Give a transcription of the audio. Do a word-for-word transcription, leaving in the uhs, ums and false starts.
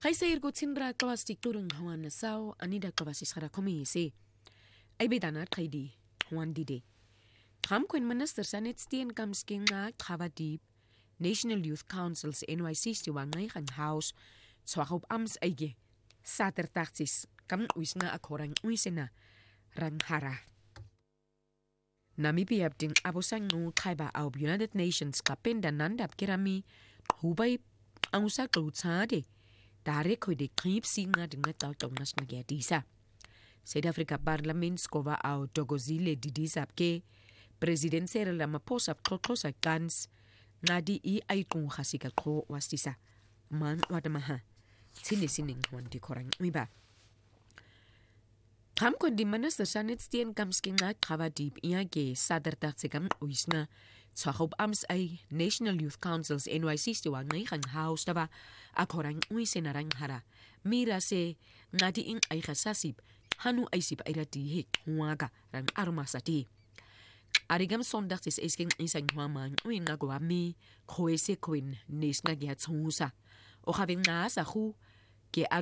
Kaysa irgutin ra klawas tikturung hawan nasaw anida klawasis khara komisi. Ay bedanat kaydi hawan dide. Kam kwen minister sanet stien kamsking nga khabadip National Youth Council's N Y C stiwang ngay kan house swakop ams ayge satertaksis kam uis nga akorang uisena ranghara. Namibia ding abosang ngu kaiba au United Nations kapenda nandap kirami hubay ang usa klutsade dare koy de krip singa ding natal tongnas nagyadisa. South Africa Parliament skova au Dogozile didisap ke President Cyril Ramaphosa klokosa kans ngadi i ay kung khasika ko wastisa man wadamaha sinisining wandi korang miba. Kam kon di minister sanet stien kamsking nga khabadip iage sadertaksikam uisna Tsakop ams ay National Youth Council's N Y C stiwang ngay kan house taba akorang uisenarang hara mira se ngadi ing ay khasasip hanu ay sip ay rati hik huwaga rang armasati. Arigam sondag tis esking isang huwaman uin nga mi koese kuin nes nga gihat sungusa o kabing nga sa hu ke